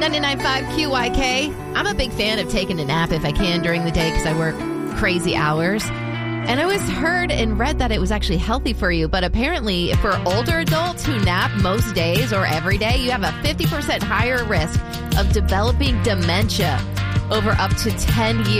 99.5 QYK. I'm a big fan of taking a nap if I can during the day because I work crazy hours. And I always heard and read that it was actually healthy for you. But apparently for older adults who nap most days or every day, you have a 50% higher risk of developing dementia over up to 10 years.